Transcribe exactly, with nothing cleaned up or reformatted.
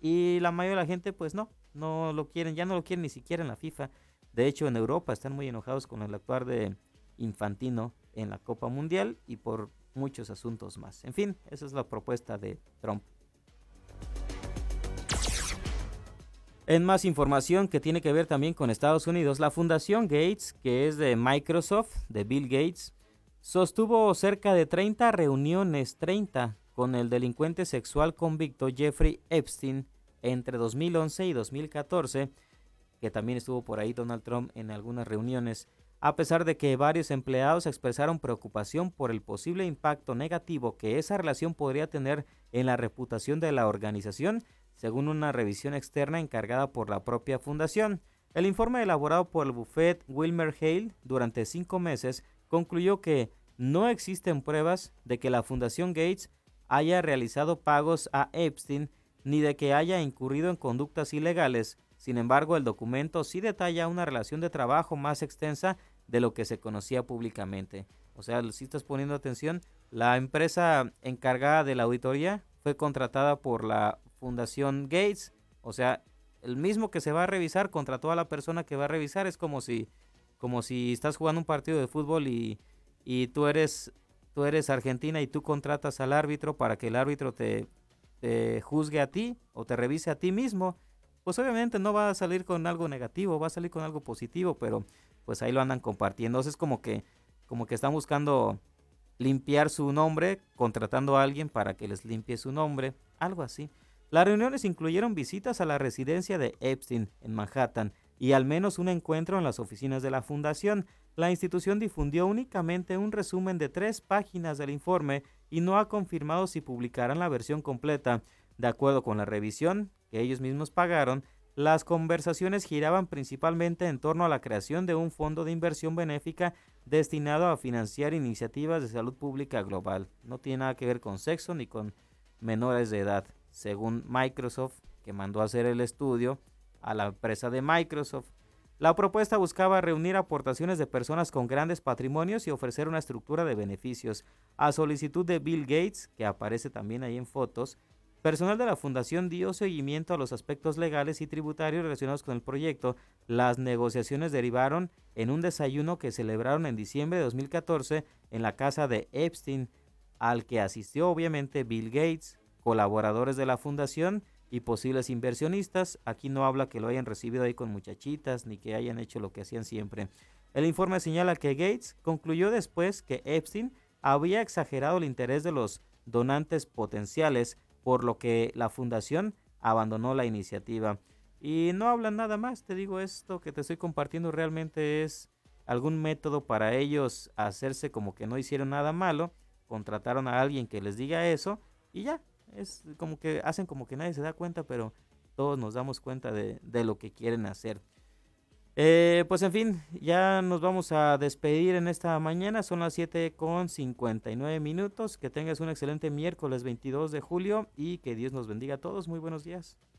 y la mayoría de la gente pues no, no lo quieren, ya no lo quieren ni siquiera en la FIFA. De hecho, en Europa están muy enojados con el actuar de Infantino en la Copa Mundial y por muchos asuntos más. En fin, esa es la propuesta de Trump. En más información que tiene que ver también con Estados Unidos, la Fundación Gates, que es de Microsoft, de Bill Gates, sostuvo cerca de treinta reuniones, treinta, con el delincuente sexual convicto Jeffrey Epstein entre dos mil once y dos mil catorce, que también estuvo por ahí Donald Trump en algunas reuniones, a pesar de que varios empleados expresaron preocupación por el posible impacto negativo que esa relación podría tener en la reputación de la organización, según una revisión externa encargada por la propia fundación. El informe elaborado por el bufete Wilmer Hale durante cinco meses concluyó que no existen pruebas de que la Fundación Gates haya realizado pagos a Epstein ni de que haya incurrido en conductas ilegales. Sin embargo, el documento sí detalla una relación de trabajo más extensa de lo que se conocía públicamente. O sea, si estás poniendo atención, la empresa encargada de la auditoría fue contratada por la Fundación Gates. O sea, el mismo que se va a revisar contrató a la persona que va a revisar. Es como si, como si estás jugando un partido de fútbol y, y tú eres, tú eres Argentina y tú contratas al árbitro para que el árbitro te, te juzgue a ti o te revise a ti mismo. Pues obviamente no va a salir con algo negativo, va a salir con algo positivo, pero pues ahí lo andan compartiendo. Entonces es como que, como que están buscando limpiar su nombre, contratando a alguien para que les limpie su nombre, algo así. Las reuniones incluyeron visitas a la residencia de Epstein en Manhattan y al menos un encuentro en las oficinas de la fundación. La institución difundió únicamente un resumen de tres páginas del informe y no ha confirmado si publicarán la versión completa. De acuerdo con la revisión que ellos mismos pagaron, las conversaciones giraban principalmente en torno a la creación de un fondo de inversión benéfica destinado a financiar iniciativas de salud pública global. No tiene nada que ver con sexo ni con menores de edad, según Microsoft, que mandó a hacer el estudio a la empresa de Microsoft. La propuesta buscaba reunir aportaciones de personas con grandes patrimonios y ofrecer una estructura de beneficios. A solicitud de Bill Gates, que aparece también ahí en fotos, personal de la fundación dio seguimiento a los aspectos legales y tributarios relacionados con el proyecto. Las negociaciones derivaron en un desayuno que celebraron en diciembre de dos mil catorce en la casa de Epstein, al que asistió obviamente Bill Gates, colaboradores de la fundación y posibles inversionistas. Aquí no habla que lo hayan recibido ahí con muchachitas ni que hayan hecho lo que hacían siempre. El informe señala que Gates concluyó después que Epstein había exagerado el interés de los donantes potenciales, por lo que la fundación abandonó la iniciativa. Y no hablan nada más, te digo, esto que te estoy compartiendo realmente es algún método para ellos hacerse como que no hicieron nada malo, contrataron a alguien que les diga eso y ya, es como que hacen como que nadie se da cuenta, pero todos nos damos cuenta de, de lo que quieren hacer. Eh, pues en fin, ya nos vamos a despedir en esta mañana, son las siete con cincuenta y nueve minutos, que tengas un excelente miércoles veintidós de julio y que Dios nos bendiga a todos, muy buenos días.